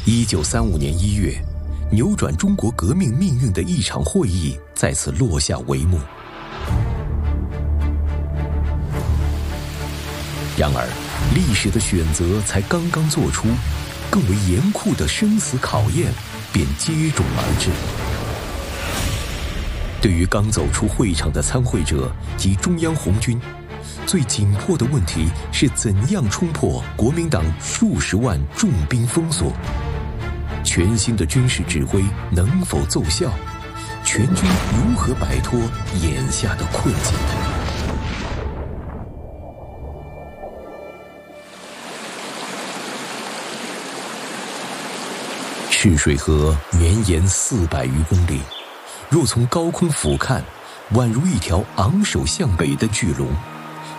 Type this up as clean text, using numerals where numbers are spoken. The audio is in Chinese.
1935年1月，扭转中国革命命运的一场会议在此落下帷幕。然而，历史的选择才刚刚做出，更为严酷的生死考验便接踵而至。对于刚走出会场的参会者及中央红军，最紧迫的问题是怎样冲破国民党数十万重兵封锁？全新的军事指挥能否奏效？全军如何摆脱眼下的困境？赤水河绵延400余公里，若从高空俯瞰，宛如一条昂首向北的巨龙。